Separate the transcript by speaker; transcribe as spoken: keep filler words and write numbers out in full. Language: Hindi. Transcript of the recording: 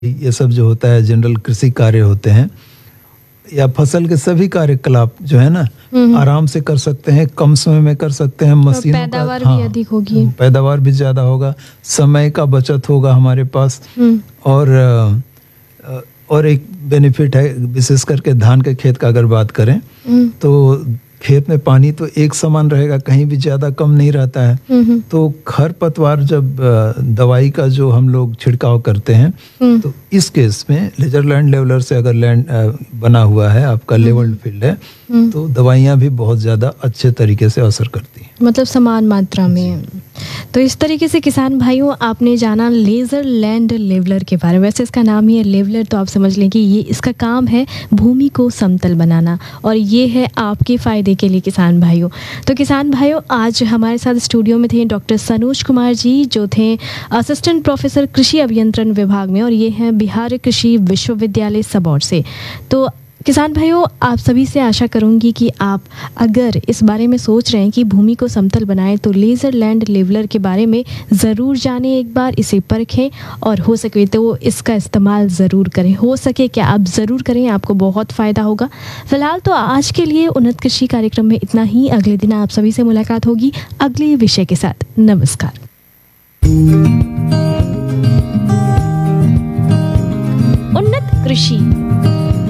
Speaker 1: ये सब जो होता है जनरल कृषि कार्य होते हैं या फसल के सभी कार्यकलाप जो है ना आराम से कर सकते हैं, कम समय में कर सकते हैं। मशीनों का
Speaker 2: पैदावार
Speaker 1: हाँ,
Speaker 2: भी अधिक होगी,
Speaker 1: पैदावार भी ज़्यादा होगा, समय का बचत होगा हमारे पास। और अ, और एक बेनिफिट है विशेष करके धान के खेत का अगर बात करें तो खेत में पानी तो एक समान रहेगा, कहीं भी ज़्यादा कम नहीं रहता है। तो खरपतवार जब दवाई का जो हम लोग छिड़काव करते हैं तो इस केस में लेजर लैंड लेवलर से अगर लैंड बना हुआ है, आपका लेवल्ड फील्ड है, तो दवाइयाँ भी बहुत ज़्यादा अच्छे तरीके से असर करती हैं,
Speaker 2: मतलब समान मात्रा में। तो इस तरीके से किसान भाइयों आपने जाना लेज़र लैंड लेवलर के बारे में। वैसे इसका नाम ही है लेवलर, तो आप समझ लें कि ये इसका काम है भूमि को समतल बनाना, और ये है आपके फ़ायदे के लिए किसान भाइयों। तो किसान भाइयों आज हमारे साथ स्टूडियो में थे डॉक्टर सनोज कुमार जी, जो थे असिस्टेंट प्रोफेसर कृषि अभियंत्रण विभाग में, और ये हैं बिहार कृषि विश्वविद्यालय सबौर से। तो किसान भाइयों आप सभी से आशा करूंगी कि आप अगर इस बारे में सोच रहे हैं कि भूमि को समतल बनाएं तो लेज़र लैंड लेवलर के बारे में ज़रूर जानें, एक बार इसे परखें और हो सके तो इसका इस्तेमाल ज़रूर करें। हो सके क्या आप ज़रूर करें, आपको बहुत फ़ायदा होगा। फिलहाल तो आज के लिए उन्नत कृषि कार्यक्रम में इतना ही। अगले दिन आप सभी से मुलाकात होगी अगले विषय के साथ। नमस्कार। उन्नत कृषि।